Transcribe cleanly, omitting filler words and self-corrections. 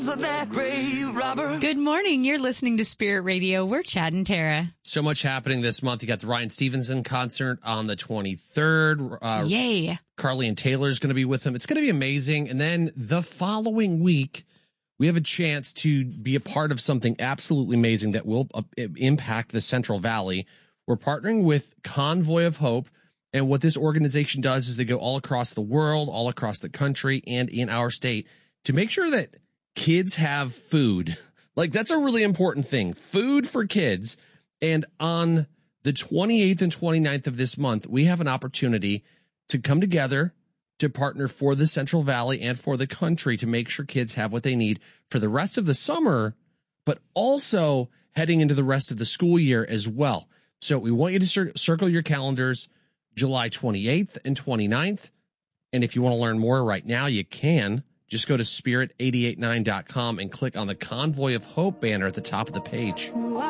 For that grave robber. Good morning. You're listening to Spirit Radio. We're Chad and Tara. So much happening this month. You got the Ryan Stevenson concert on the 23rd. Yay. Carly and Taylor's going to be with him. It's going to be amazing. And then the following week, we have a chance to be a part of something absolutely amazing that will impact the Central Valley. We're partnering with Convoy of Hope. And what this organization does is they go all across the world, all across the country, and in our state to make sure that kids have food. Like, that's a really important thing. Food for kids. And on the 28th and 29th of this month, we have an opportunity to come together to partner for the Central Valley and for the country to make sure kids have what they need for the rest of the summer, but also heading into the rest of the school year as well. So we want you to circle your calendars, July 28th and 29th. And if you want to learn more right now, you can. Just go to spirit889.com and click on the Convoy of Hope banner at the top of the page.